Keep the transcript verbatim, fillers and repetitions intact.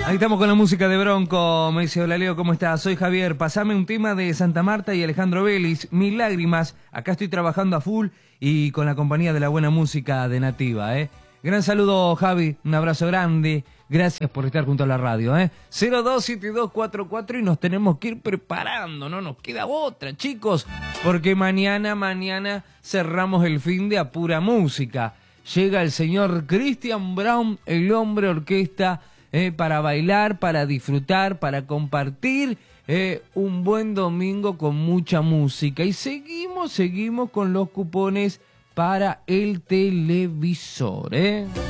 Ahí estamos con la música de Bronco. Me dice, hola Leo, ¿cómo estás? Soy Javier, pasame un tema de Santa Marta y Alejandro Vélez, Mil Lágrimas. Acá estoy trabajando a full y con la compañía de la buena música de Nativa, ¿eh? Gran saludo, Javi, un abrazo grande. Gracias por estar junto a la radio, ¿eh? cero dos siete dos cuatro cuatro y nos tenemos que ir preparando, no nos queda otra, chicos, porque mañana, mañana cerramos el fin de A Pura Música. Llega el señor Christian Brown, el hombre orquesta, eh, para bailar, para disfrutar, para compartir eh, un buen domingo con mucha música. Y seguimos, seguimos con los cupones para el televisor, ¿eh?